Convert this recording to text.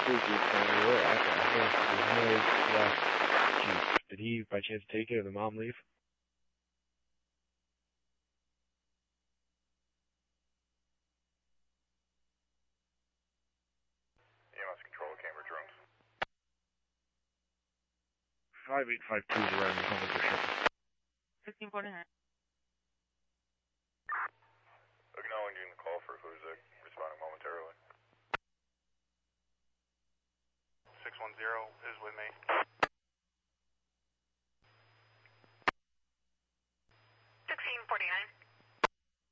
Jeep family. We're at the house. There's no left Jeep. Did he, by chance, take it or the mom leave? EMS control, Cambridge rooms. 5852 is around the home of the ship. 1649. Acknowledging the call for who's responding momentarily. 610 is with me.